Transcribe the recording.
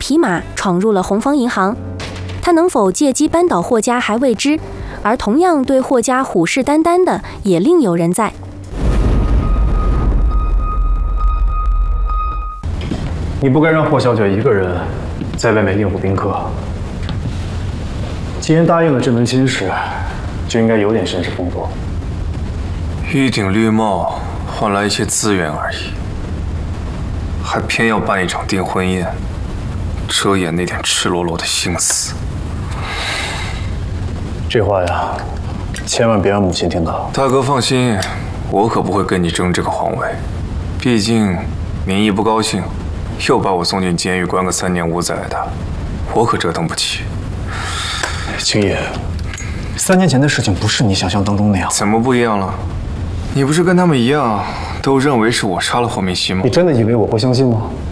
骑马闯入了红方银行。他能否借机扳倒霍家还未知，而同样对霍家虎视眈眈的也另有人在。 你不该让霍小姐一个人在外面应付宾客。既然答应了这门亲事，就应该有点绅士风度。 一顶绿帽换来一些资源而已，还偏要办一场订婚宴，遮掩那点赤裸裸的心思。 这话呀，千万别让母亲听到。 大哥放心，我可不会跟你争这个皇位，毕竟民意不高兴。 又把我送进监狱关个3年5载的，我可折腾不起。 青野，3年前的事情不是你想象当中那样。 怎么不一样了？你不是跟他们一样，都认为是我杀了霍明熙吗？ 你真的以为我会相信吗？